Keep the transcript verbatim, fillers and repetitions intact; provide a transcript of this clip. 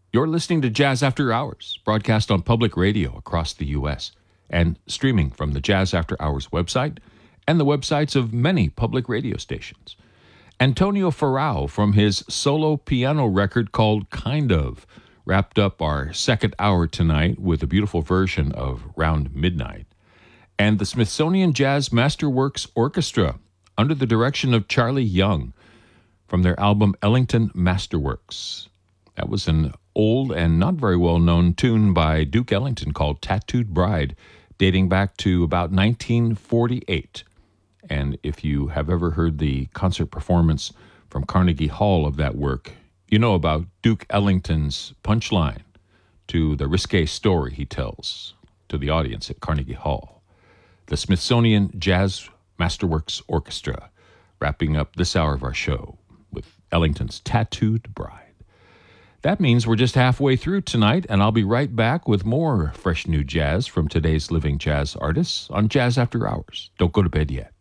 You're listening to Jazz After Hours, broadcast on public radio across the U S and streaming from the Jazz After Hours website and the websites of many public radio stations. Antonio Ferrao, from his solo piano record called Kind Of, wrapped up our second hour tonight with a beautiful version of Round Midnight. And the Smithsonian Jazz Masterworks Orchestra, under the direction of Charlie Young, from their album Ellington Masterworks. That was an old and not very well-known tune by Duke Ellington called Tattooed Bride, dating back to about nineteen forty-eight. And if you have ever heard the concert performance from Carnegie Hall of that work, you know about Duke Ellington's punchline to the risque story he tells to the audience at Carnegie Hall. The Smithsonian Jazz Masterworks Orchestra, wrapping up this hour of our show with Ellington's Tattooed Bride. That means we're just halfway through tonight, and I'll be right back with more fresh new jazz from today's living jazz artists on Jazz After Hours. Don't go to bed yet.